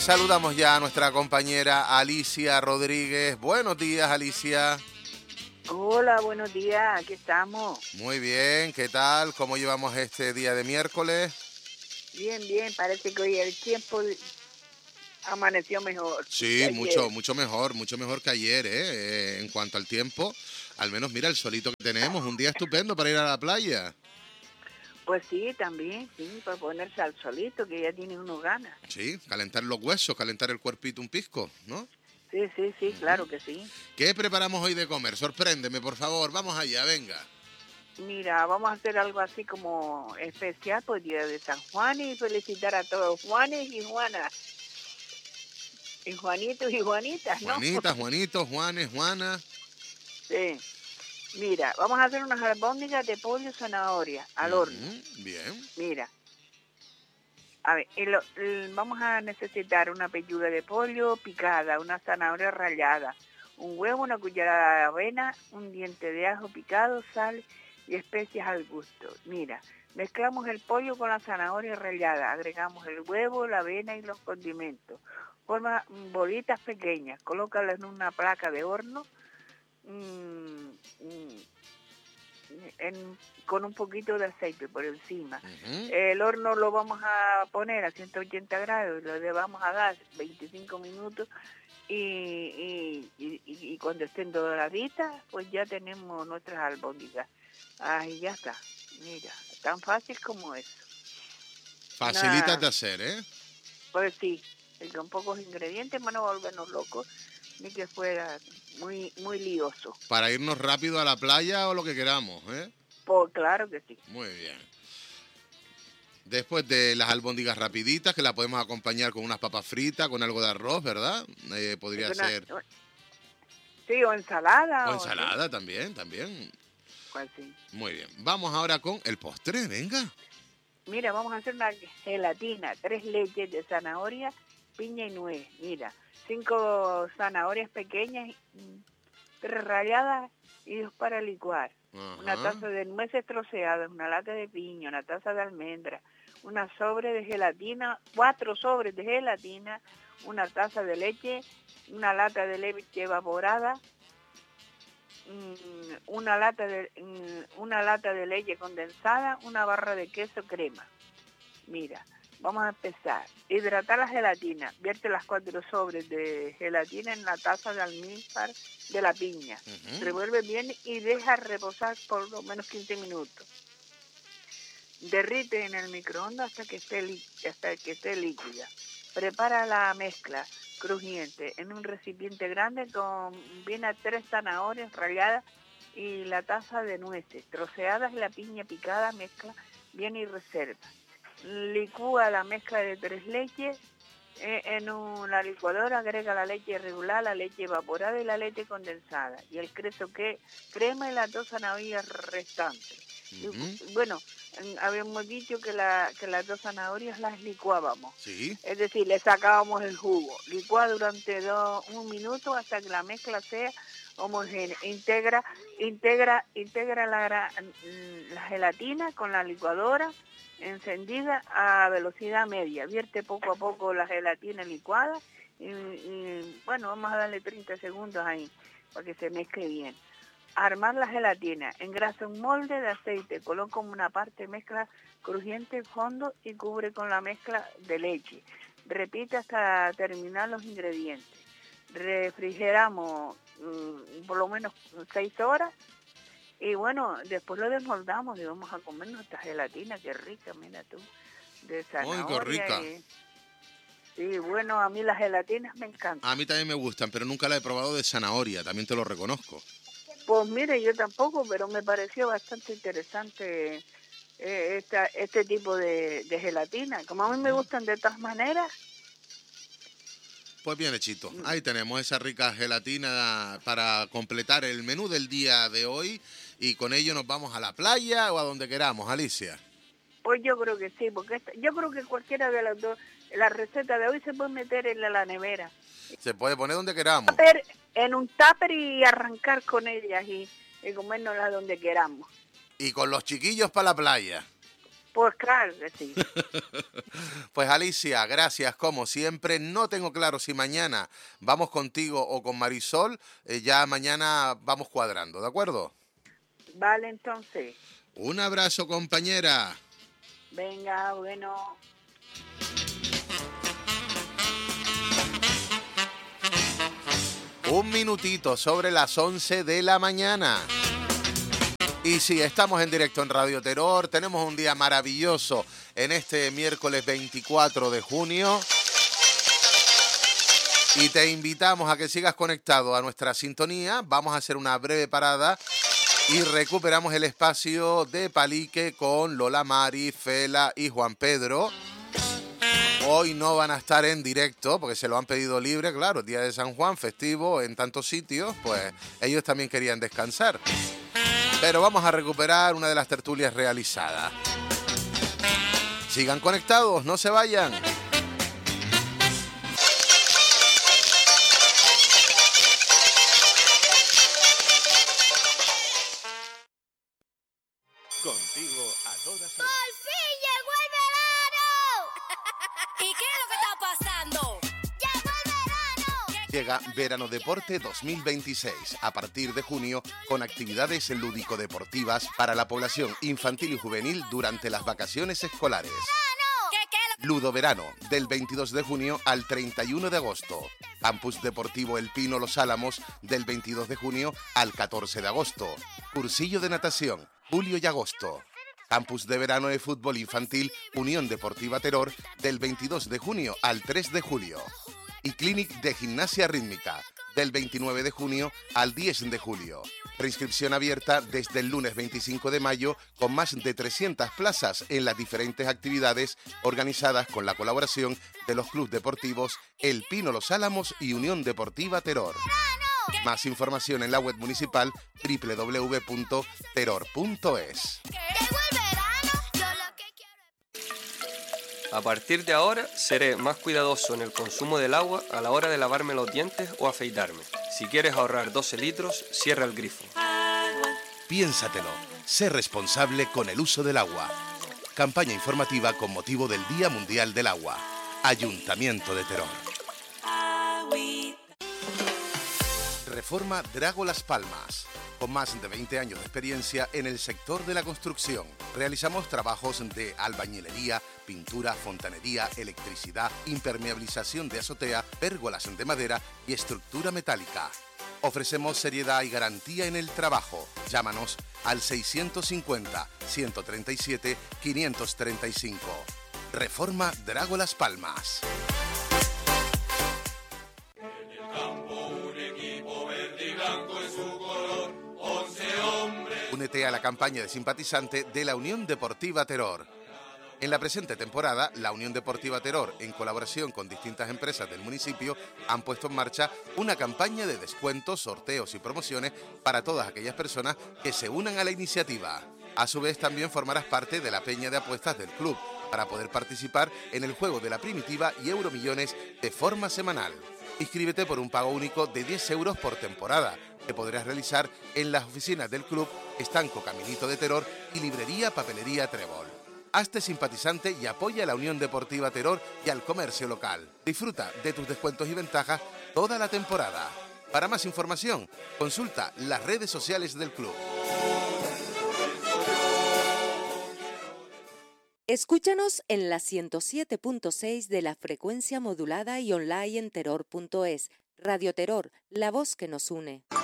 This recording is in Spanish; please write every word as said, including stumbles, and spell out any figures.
Saludamos ya a nuestra compañera Alicia Rodríguez. Buenos días, Alicia. Hola, buenos días, aquí estamos. Muy bien, ¿qué tal? ¿Cómo llevamos este día de miércoles? Bien, bien, parece que hoy el tiempo amaneció mejor que Sí, ayer. mucho, mucho mejor, mucho mejor que ayer, ¿eh? Eh, En cuanto al tiempo, al menos mira el solito que tenemos, un día estupendo para ir a la playa. Pues sí, también, sí, para ponerse al solito, que ya tiene uno ganas. Sí, calentar los huesos, calentar el cuerpito un pisco, ¿no? Sí, sí, sí, claro que sí. ¿Qué preparamos hoy de comer? Sorpréndeme, por favor, vamos allá, venga. Mira, vamos a hacer algo así como especial por Día de San Juan y felicitar a todos Juanes y Juanas, y Juanitos y Juanitas, ¿no? Juanita, Juanito, Juanes, Juana. Sí. Mira, vamos a hacer unas albóndigas de pollo y zanahoria al horno. Ujú, bien. Mira. A ver, y lo- el- vamos a necesitar una pechuga de pollo picada, una zanahoria rallada, un huevo, una cucharada de avena, un diente de ajo picado, sal y especias al gusto. Mira, mezclamos el pollo con la zanahoria rallada, agregamos el huevo, la avena y los condimentos. Forma mm, bolitas pequeñas, colócalas en una placa de horno mm, mm, en- con un poquito de aceite por encima. Ujú. El horno lo vamos a poner a ciento ochenta grados y lo le vamos a dar veinticinco minutos y, y, y- y cuando estén doraditas, pues ya tenemos nuestras albóndigas. Ahí ya está. Mira, tan fácil como eso. Facilitas Una, de hacer, ¿eh? pues sí, y con pocos ingredientes, para no volvernos locos, ni que fuera muy, muy lioso. Para irnos rápido a la playa o lo que queramos, ¿eh? Pues claro que sí. Muy bien. Después de las albóndigas rapiditas, que la podemos acompañar con unas papas fritas, con algo de arroz, ¿verdad? Eh, Es podría una, ser. sí, o O ensalada o sí, ensalada también, también. pues sí. Muy bien. Vamos ahora con el postre, venga. Mira, vamos a hacer una gelatina, tres leches de zanahoria, piña y nuez. Mira, cinco zanahorias pequeñas, mm, tres ralladas y dos para licuar. Una Ajá. taza de nueces troceadas, una lata de piña, una taza de almendra, una sobre de gelatina, cuatro sobres de gelatina, una taza de leche, una lata de leche evaporada, mm, una lata de mm, una lata de leche condensada, una barra de queso crema. Mira, vamos a empezar. Hidratar la gelatina. Vierte las cuatro sobres de gelatina en la taza de almíbar de la piña. Ujú. Revuelve bien y deja reposar por lo menos quince minutos. Derrite en el microondas hasta que esté, li- hasta que esté líquida. Prepara la mezcla crujiente en un recipiente grande. Combina tres zanahorias ralladas y la taza de nueces troceadas y la piña picada. Mezcla bien y reserva. Licúa la mezcla de tres leches eh, en una licuadora, agrega la leche regular, la leche evaporada y la leche condensada y el queso que crema y las dos zanahorias restantes. Y, Ujú. bueno, mm, habíamos dicho que, la, que las dos zanahorias las licuábamos, Sí. es decir, le sacábamos el jugo. Licúa durante dos, un minuto hasta que la mezcla sea homogénea. Integra, integra, integra la, gra- mm, la gelatina con la licuadora encendida a velocidad media. Vierte poco a poco la gelatina licuada y, y, bueno, vamos a darle treinta segundos ahí para que se mezcle bien. Armar la gelatina, engrasa un molde de aceite, coloca una parte mezcla crujiente fondo y cubre con la mezcla de leche. Repite hasta terminar los ingredientes. Refrigeramos mm, por lo menos seis horas. Y bueno, después lo desmoldamos y vamos a comer nuestra gelatina, qué rica, mira tú, de Muy qué zanahoria. rica. Y, y bueno, a mí las gelatinas me A encantan. mí también me gustan, pero nunca la he probado de zanahoria, también te lo reconozco. Pues mire, yo tampoco, pero me pareció bastante interesante eh, esta, este tipo de, de gelatina. Como a mí me Ujú. gustan de todas maneras, Pues bien hechito. mm, Ahí tenemos esa rica gelatina para completar el menú del día de hoy y con ello nos vamos a la playa o a donde queramos, Alicia. pues yo creo que sí, porque esta- yo creo que cualquiera de las dos, la receta de hoy se puede meter en la, la nevera. Se puede poner donde queramos. Tupper, en un tupper y arrancar con ellas y, y comérnoslas donde queramos. Y con los chiquillos para la playa. Pues claro que sí. Pues Alicia, gracias como siempre. No tengo claro si mañana vamos contigo o con Marisol. Eh, ya mañana vamos cuadrando, ¿de acuerdo? Vale, entonces. Un abrazo, compañera. Venga, bueno. Un minutito sobre las once de la mañana. Y sí, estamos en directo en Radio Terror. Tenemos un día maravilloso en este miércoles veinticuatro de junio. Y te invitamos a que sigas conectado a nuestra sintonía. Vamos a hacer una breve parada y recuperamos el espacio de Palique con Lola Mari, Fela y Juan Pedro. Hoy no van a estar en directo porque se lo han pedido libre, claro, día de San Juan, festivo en tantos sitios, pues ellos también querían descansar. Pero vamos a recuperar una de las tertulias realizadas. Sigan conectados, no se vayan. Contigo a todas horas. ¡Por fin llegó el verano! ¿Y qué es lo que está pasando? ¡Llegó el verano! Llega Verano Deporte dos mil veintiséis, a partir de junio, con actividades lúdico-deportivas para la población infantil y juvenil durante las vacaciones escolares. ¿Qué, qué es lo que... Ludo Verano, del veintidós de junio al treinta y uno de agosto. Campus Deportivo El Pino Los Álamos, del veintidós de junio al catorce de agosto. Cursillo de natación, julio y agosto. Campus de verano de fútbol infantil Unión Deportiva Terror, del veintidós de junio al tres de julio. Y Clinic de Gimnasia Rítmica, del veintinueve de junio al diez de julio. Preinscripción abierta desde el lunes veinticinco de mayo, con más de trescientas plazas en las diferentes actividades organizadas con la colaboración de los clubes deportivos El Pino Los Álamos y Unión Deportiva Terror. Más información en la web municipal doble u doble u doble u punto terror punto es. Llegó el verano, yo lo que quiero... A partir de ahora seré más cuidadoso en el consumo del agua a la hora de lavarme los dientes o afeitarme. Si quieres ahorrar doce litros, cierra el grifo. Piénsatelo, sé responsable con el uso del agua. Campaña informativa con motivo del Día Mundial del Agua. Ayuntamiento de Terror. Reforma Drago Las Palmas. Con más de veinte años de experiencia en el sector de la construcción, realizamos trabajos de albañilería, pintura, fontanería, electricidad, impermeabilización de azotea, pérgolas de madera y estructura metálica. Ofrecemos seriedad y garantía en el trabajo. Llámanos al seiscientos cincuenta, ciento treinta y siete, quinientos treinta y cinco. Reforma Drago Las Palmas. Únete a la campaña de simpatizante de la Unión Deportiva Terror. En la presente temporada, la Unión Deportiva Terror, en colaboración con distintas empresas del municipio, han puesto en marcha una campaña de descuentos, sorteos y promociones para todas aquellas personas que se unan a la iniciativa. A su vez, también formarás parte de la peña de apuestas del club, para poder participar en el juego de la primitiva y Euromillones de forma semanal. Inscríbete por un pago único de diez euros por temporada, que podrás realizar en las oficinas del club Estanco Caminito de Terror y Librería Papelería Trébol. Hazte simpatizante y apoya a la Unión Deportiva Terror y al comercio local. Disfruta de tus descuentos y ventajas toda la temporada. Para más información, consulta las redes sociales del club. Escúchanos en la ciento siete punto seis de la frecuencia modulada y online en terror punto es. Radio Terror, la voz que nos une.